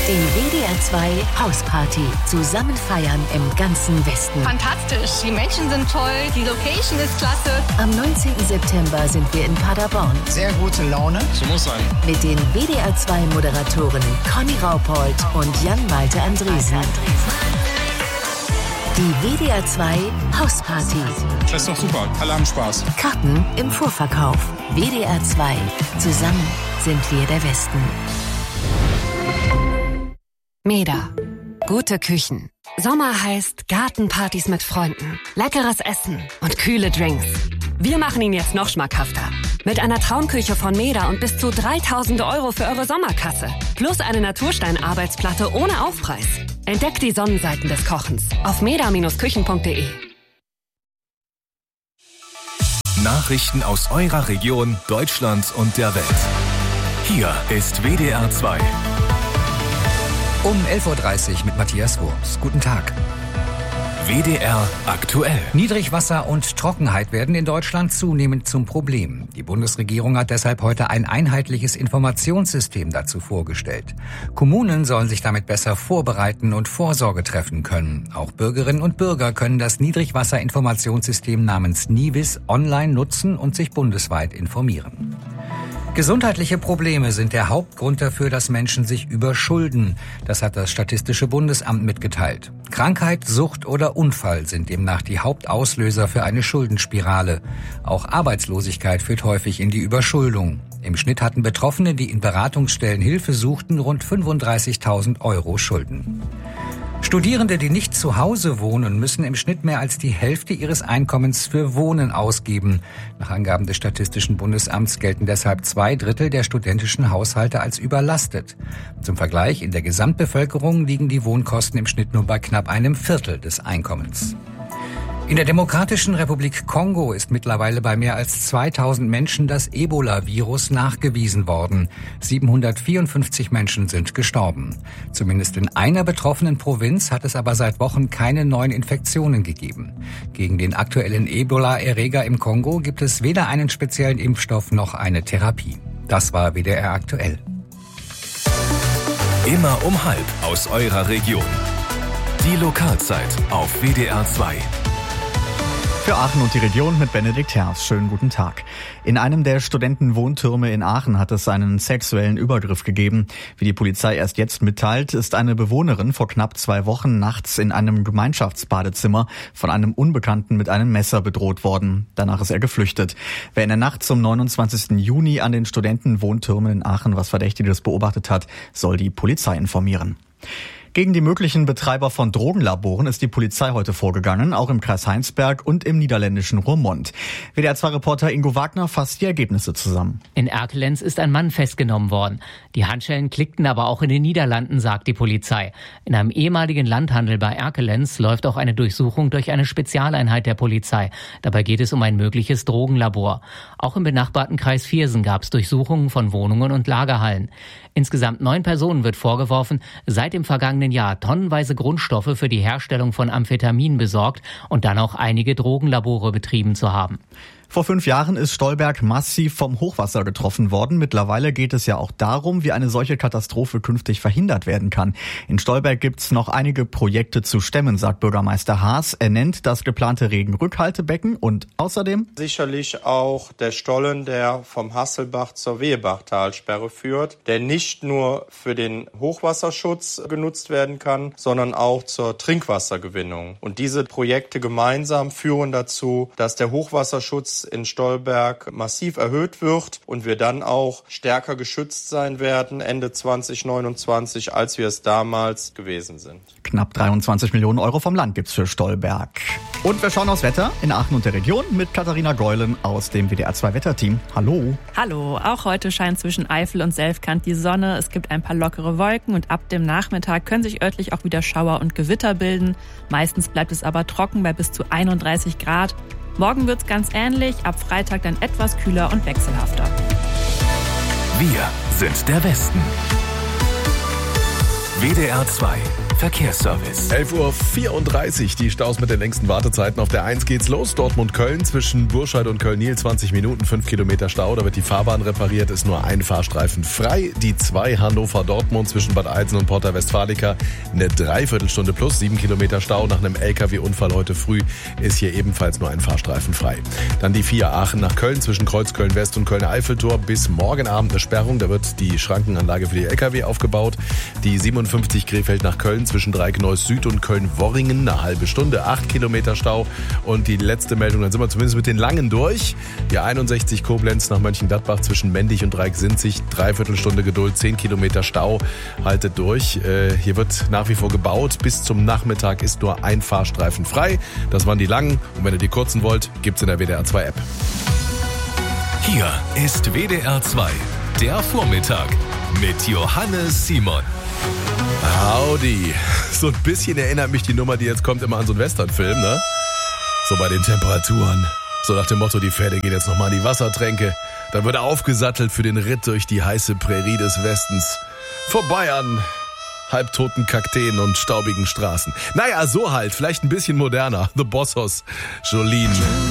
Die WDR 2 Hausparty. Zusammen feiern im ganzen Westen. Fantastisch. Die Menschen sind toll. Die Location ist klasse. Am 19. September sind wir in Paderborn. Sehr gute Laune. So muss sein. Mit den WDR 2 Moderatoren Conny Raupold und Jan-Malte Andresen. Die WDR 2 Hausparty. Das ist doch super. Alle haben Spaß. Karten im Vorverkauf. WDR 2. Zusammen sind wir der Westen. Meda. Gute Küchen. Sommer heißt Gartenpartys mit Freunden, leckeres Essen und kühle Drinks. Wir machen ihn jetzt noch schmackhafter. Mit einer Traumküche von Meda und bis zu 3.000 € für eure Sommerkasse. Plus eine Naturstein-Arbeitsplatte ohne Aufpreis. Entdeckt die Sonnenseiten des Kochens auf meda-küchen.de. Nachrichten aus eurer Region, Deutschland und der Welt. Hier ist WDR 2. Um 11.30 Uhr mit Matthias Wurms. Guten Tag. WDR aktuell. Niedrigwasser und Trockenheit werden in Deutschland zunehmend zum Problem. Die Bundesregierung hat deshalb heute ein einheitliches Informationssystem dazu vorgestellt. Kommunen sollen sich damit besser vorbereiten und Vorsorge treffen können. Auch Bürgerinnen und Bürger können das Niedrigwasserinformationssystem namens NIWIS online nutzen und sich bundesweit informieren. Gesundheitliche Probleme sind der Hauptgrund dafür, dass Menschen sich überschulden. Das hat das Statistische Bundesamt mitgeteilt. Krankheit, Sucht oder Unfall sind demnach die Hauptauslöser für eine Schuldenspirale. Auch Arbeitslosigkeit führt häufig in die Überschuldung. Im Schnitt hatten Betroffene, die in Beratungsstellen Hilfe suchten, rund 35.000 € Schulden. Studierende, die nicht zu Hause wohnen, müssen im Schnitt mehr als die Hälfte ihres Einkommens für Wohnen ausgeben. Nach Angaben des Statistischen Bundesamts gelten deshalb 2/3 der studentischen Haushalte als überlastet. Zum Vergleich, in der Gesamtbevölkerung liegen die Wohnkosten im Schnitt nur bei knapp 1/4 des Einkommens. In der Demokratischen Republik Kongo ist mittlerweile bei mehr als 2000 Menschen das Ebola-Virus nachgewiesen worden. 754 Menschen sind gestorben. Zumindest in einer betroffenen Provinz hat es aber seit Wochen keine neuen Infektionen gegeben. Gegen den aktuellen Ebola-Erreger im Kongo gibt es weder einen speziellen Impfstoff noch eine Therapie. Das war WDR aktuell. Immer um 12:30 aus eurer Region. Die Lokalzeit auf WDR 2. Für Aachen und die Region mit Benedikt Herz. Schönen guten Tag. In einem der Studentenwohntürme in Aachen hat es einen sexuellen Übergriff gegeben. Wie die Polizei erst jetzt mitteilt, ist eine Bewohnerin vor knapp 2 Wochen nachts in einem Gemeinschaftsbadezimmer von einem Unbekannten mit einem Messer bedroht worden. Danach ist er geflüchtet. Wer in der Nacht zum 29. Juni an den Studentenwohntürmen in Aachen was Verdächtiges beobachtet hat, soll die Polizei informieren. Gegen die möglichen Betreiber von Drogenlaboren ist die Polizei heute vorgegangen, auch im Kreis Heinsberg und im niederländischen Roermond. WDR-2-Reporter Ingo Wagner fasst die Ergebnisse zusammen. In Erkelenz ist ein Mann festgenommen worden. Die Handschellen klickten aber auch in den Niederlanden, sagt die Polizei. In einem ehemaligen Landhandel bei Erkelenz läuft auch eine Durchsuchung durch eine Spezialeinheit der Polizei. Dabei geht es um ein mögliches Drogenlabor. Auch im benachbarten Kreis Viersen gab es Durchsuchungen von Wohnungen und Lagerhallen. Insgesamt 9 Personen wird vorgeworfen, seit dem vergangenen Jahr tonnenweise Grundstoffe für die Herstellung von Amphetamin besorgt und dann auch einige Drogenlabore betrieben zu haben. Vor 5 Jahren ist Stolberg massiv vom Hochwasser getroffen worden. Mittlerweile geht es ja auch darum, wie eine solche Katastrophe künftig verhindert werden kann. In Stolberg gibt's noch einige Projekte zu stemmen, sagt Bürgermeister Haas. Er nennt das geplante Regenrückhaltebecken und außerdem sicherlich auch der Stollen, der vom Hasselbach zur Wehebachtalsperre führt, der nicht nur für den Hochwasserschutz genutzt werden kann, sondern auch zur Trinkwassergewinnung. Und diese Projekte gemeinsam führen dazu, dass der Hochwasserschutz in Stolberg massiv erhöht wird und wir dann auch stärker geschützt sein werden Ende 2029, als wir es damals gewesen sind. Knapp 23 Millionen € vom Land gibt's für Stolberg. Und wir schauen aufs Wetter in Aachen und der Region mit Katharina Geulen aus dem WDR 2 Wetterteam. Hallo. Hallo, auch heute scheint zwischen Eifel und Selfkant die Sonne. Es gibt ein paar lockere Wolken und ab dem Nachmittag können sich örtlich auch wieder Schauer und Gewitter bilden. Meistens bleibt es aber trocken bei bis zu 31 Grad. Morgen wird's ganz ähnlich, ab Freitag dann etwas kühler und wechselhafter. Wir sind der Westen. WDR 2 Verkehrsservice. 11:34 Uhr, die Staus mit den längsten Wartezeiten. Auf der 1 geht's los, Dortmund-Köln zwischen Burscheid und Köln-Niel, 20 Minuten, 5 Kilometer Stau. Da wird die Fahrbahn repariert, ist nur ein Fahrstreifen frei. Die 2 Hannover-Dortmund zwischen Bad Eilsen und Porta Westfalica, eine Dreiviertelstunde plus, 7 Kilometer Stau. Nach einem LKW-Unfall heute früh ist hier ebenfalls nur ein Fahrstreifen frei. Dann die 4 Aachen nach Köln zwischen Kreuzköln-West und Kölner-Eiffeltor. Bis morgen Abend eine Sperrung, da wird die Schrankenanlage für die LKW aufgebaut. Die 57 Krefeld nach Köln zwischen Dreieckneuss Süd und Köln-Worringen, eine halbe Stunde, 8 Kilometer Stau. Und die letzte Meldung, dann sind wir zumindest mit den langen durch. Die 61 Koblenz nach Mönchengladbach zwischen Mendig und Dreiecksinzig, Dreiviertelstunde Geduld, 10 Kilometer Stau, haltet durch. Hier wird nach wie vor gebaut. Bis zum Nachmittag ist nur ein Fahrstreifen frei. Das waren die langen. Und wenn ihr die kurzen wollt, gibt's in der WDR 2 App. Hier ist WDR 2, der Vormittag mit Johannes Simon. Howdy. So ein bisschen erinnert mich die Nummer, die jetzt kommt, immer an so einen Westernfilm, ne? So bei den Temperaturen. So nach dem Motto, die Pferde gehen jetzt nochmal an die Wassertränke. Dann wird aufgesattelt für den Ritt durch die heiße Prärie des Westens. Vorbei an halbtoten Kakteen und staubigen Straßen. Naja, so halt. Vielleicht ein bisschen moderner. The Bossos, Jolene.